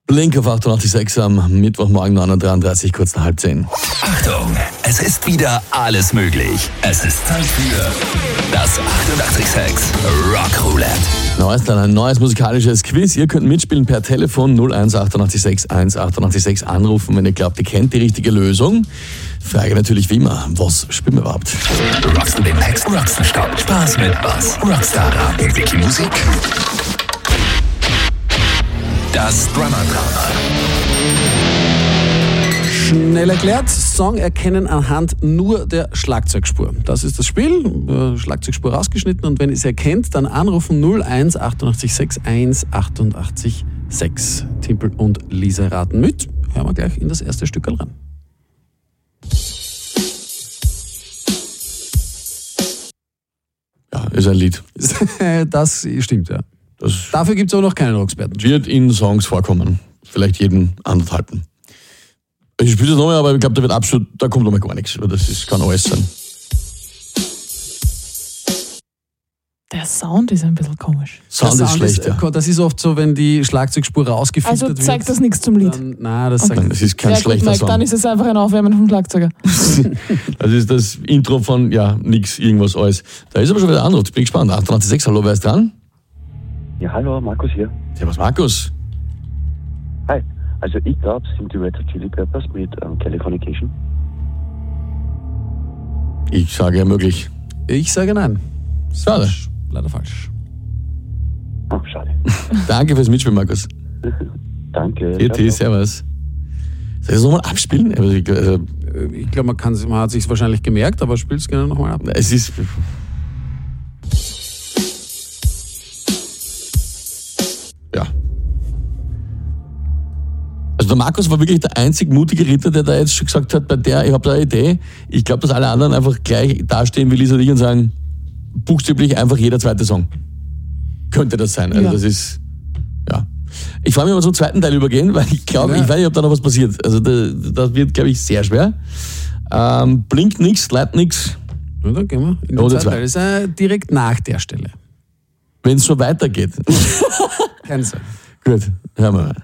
Blink auf 88.6 am Mittwochmorgen 9.33 kurz nach 9:30. Achtung, es ist wieder alles möglich. Es ist Zeit für das 88.6 Rock Roulette. Ein neues musikalisches Quiz. Ihr könnt mitspielen per Telefon 01 886 1886 anrufen, wenn ihr glaubt, ihr kennt die richtige Lösung. Frage natürlich wie immer, was spielen wir überhaupt? Rockst du den Text, rockst du Stopp. Spaß mit was? Rockstar-Radio, Wiki Musik. Das Drummer-Drama. Schnell erklärt, Song erkennen anhand nur der Schlagzeugspur. Das ist das Spiel, Schlagzeugspur rausgeschnitten und wenn ihr es erkennt, dann anrufen 01 886 188 6. Timpel und Lisa raten mit. Hören wir gleich in das erste Stück ran. Ja, ist ein Lied. Das stimmt, ja. Dafür gibt es aber noch keinen Rocksperten. Wird in Songs vorkommen. Vielleicht jeden anderthalben. Ich spiele das nochmal, aber ich glaube, da kommt nochmal gar nichts. Kann alles sein. Der Sound ist ein bisschen komisch. Sound ist schlecht, ja. Das ist oft so, wenn die Schlagzeugspur rausgefiltert wird. Also zeigt das nichts zum Lied? Das ist kein schlechter Song. Dann ist es einfach ein Aufwärmen vom Schlagzeuger. Das ist das Intro von, nix, irgendwas, alles. Da ist aber schon wieder ein Anruf. Ich bin gespannt. 88.6, hallo, wer ist dran? Ja, hallo, Markus hier. Servus, Markus. Hi. Also ich glaube, es sind die Red Hot Chili Peppers mit Californication. Ich sage ja möglich. Ich sage nein. Schade. Leider falsch. Oh, schade. Danke fürs Mitspielen, Markus. Danke. GT, servus. Soll ich das nochmal abspielen? Ich glaube, man hat sich wahrscheinlich gemerkt, aber spielt es gerne nochmal ab. Es ist... Ja. Also der Markus war wirklich der einzig mutige Ritter, der da jetzt schon gesagt hat, ich habe da eine Idee. Ich glaube, dass alle anderen einfach gleich dastehen wie Lisa und ich und sagen, buchstäblich einfach jeder zweite Song. Könnte das sein. Also das ist, ja. Ich freue mich, wenn wir zum zweiten Teil übergehen, weil ich glaube, ich weiß nicht, ob da noch was passiert. Also das wird, glaube ich, sehr schwer. Blinkt nix, leitet nix. Ja, dann gehen wir in den zweiten Teil. Das ist direkt nach der Stelle. Wenn es so weitergeht. Keine Sorge. Gut, hören wir mal.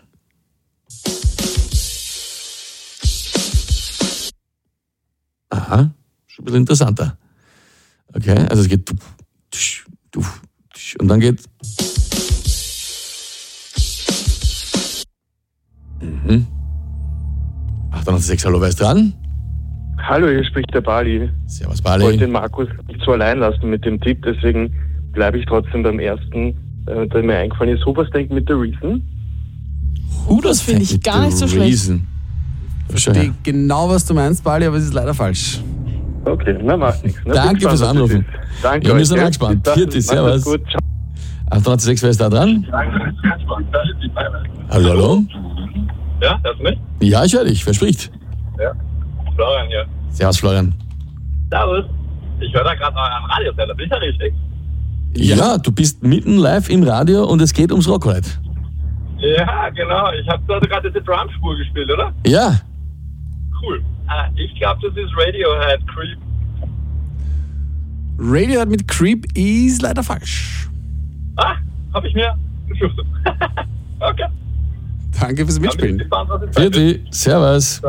Aha, schon ein bisschen interessanter. Okay, also es geht und dann geht 88.6, hallo, wer ist dran? Hallo, hier spricht der Bali. Servus, Bali. Ich wollte den Markus nicht so allein lassen mit dem Tipp, deswegen bleibe ich trotzdem beim ersten, der mir eingefallen ist. Hooverstank mit The Reason. Das finde ich gar nicht so schlecht. Ich verstehe genau, was du meinst, Bali, aber es ist leider falsch. Okay, na macht nichts. Danke fürs Anrufen. Danke. Ja, wir sind angespannt. Vierte, servus. 88.6, wer ist da dran? Hallo? Ja, hörst du mich? Ja, ich höre dich. Wer spricht? Ja, Florian hier. Servus, Florian. Servus. Ich höre da gerade euren Radiosender. Bin ich da richtig? Ja, du bist mitten live im Radio und es geht ums Rockroulette. Ja, genau. Ich habe gerade diese Drumspur gespielt, oder? Ja. Cool. Ich glaube, das ist Radiohead, Creep. Radiohead mit Creep ist leider falsch. Habe ich mir gefürchtet. Okay. Danke fürs Mitspielen. Vierte, servus.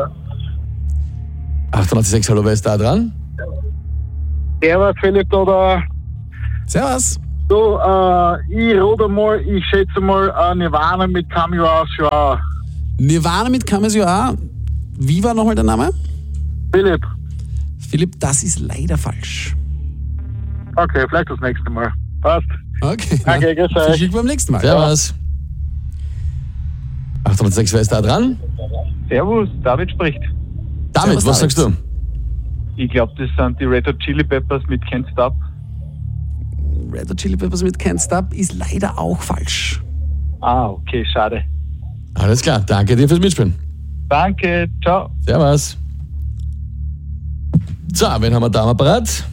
88.6, hallo, wer ist da dran? Servus, Philipp, oder? Servus. Du, ich rate mal, ich schätze mal Nirvana mit Come You As You Are. Nirvana mit Come As You Are. Wie war nochmal der Name? Philipp. Philipp, das ist leider falsch. Okay, vielleicht das nächste Mal. Passt. Okay. Danke, grüß euch. Viel Glück beim nächsten Mal. Servus. 88.6, wer ist da dran? Servus, David spricht. David, Servus, was sagst du? Ich glaube, das sind die Red Hot Chili Peppers mit Can't Stop. Red Hot Chili Peppers mit Can't Stop ist leider auch falsch. Okay, schade. Alles klar, danke dir fürs Mitspielen. Danke, ciao. Servus. So, wen haben wir da am Apparat?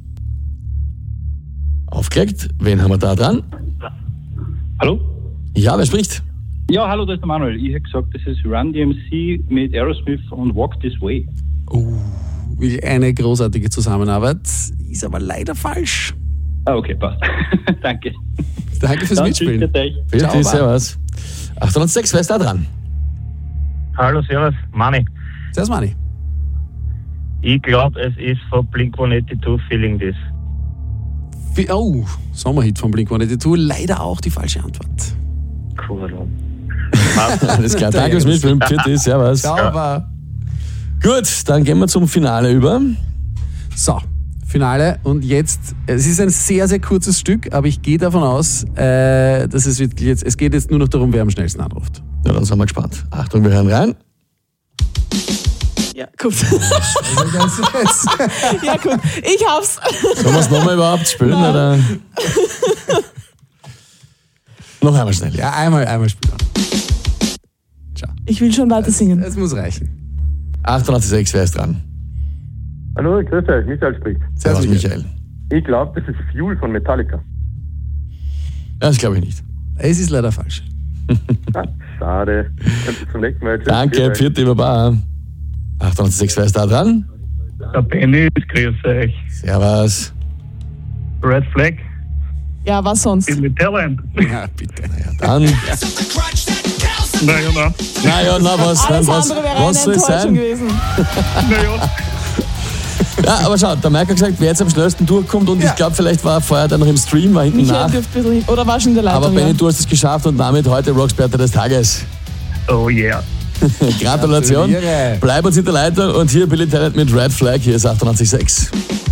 Aufgelegt. Wen haben wir da dran? Hallo? Ja, wer spricht? Ja, hallo, das ist der Manuel. Ich hätte gesagt, das ist Run DMC mit Aerosmith und Walk This Way. Eine großartige Zusammenarbeit, ist aber leider falsch. Okay, passt. Danke. Danke fürs Mitspielen. Bitte, servus. 806, wer ist da dran? Hallo, servus, Manni. Servus, Manni. Ich glaube, es ist von Blink-182 Feeling This. Oh, Sommerhit von Blink-182. Leider auch die falsche Antwort. Cool. Alles klar, danke fürs Mitspielen. Tschüss, servus. Sauber. Gut, dann gehen wir zum Finale über. So, Finale. Und jetzt, es ist ein sehr, sehr kurzes Stück, aber ich gehe davon aus, dass es wirklich jetzt, es geht jetzt nur noch darum, wer am schnellsten anruft. Ja, dann sind wir gespannt. Achtung, wir hören rein. Ja, gut. Ja, gut. Ich hab's. Sollen wir es nochmal überhaupt spielen? Oder? Noch einmal schnell. Ja, einmal spielen. Ciao. Ich will schon weiter singen. Es muss reichen. 88,6, wer ist dran? Hallo, grüß euch, Michael spricht. Servus, Michael. Ich glaube, das ist Fuel von Metallica. Das glaube ich nicht. Es ist leider falsch. Schade. Zum nächsten Mal. Tschüss. Danke, vierte Baba. 88,6, wer ist da dran? Der Benny, grüß euch. Servus. Red Flag, Ja, was sonst? Billy Talent. Ja, bitte. Ja, dann. Naja, was? Alles Was andere wäre eine soll es Enttäuschung sein? gewesen. naja. Ja, aber schau, der Mike hat gesagt, wer jetzt am schnellsten durchkommt und ich glaube, vielleicht war er vorher dann noch im Stream, war hinten Michael nach. dürfte ein bisschen, oder war schon in der Leitung? Aber Benny, ja. du hast es geschafft und damit heute Rocksperte des Tages. Oh yeah. Gratulation. Gratuliere. Bleib uns in der Leitung und hier Billy Talent mit Red Flag, hier ist 88,6.